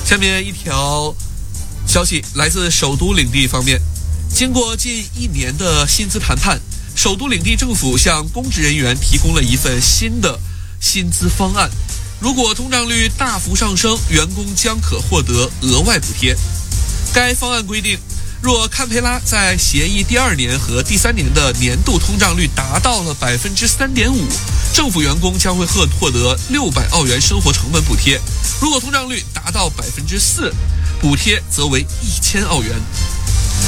下面一条消息来自首都领地方面，经过近1年的薪资谈判，首都领地政府向公职人员提供了一份新的薪资方案。如果通胀率大幅上升，员工将可获得额外补贴。该方案规定，若堪培拉在协议第2年和第3年的年度通胀率达到了 3.5%， 政府员工将会获得600澳元生活成本补贴。如果通胀率达到 4%， 补贴则为1000澳元。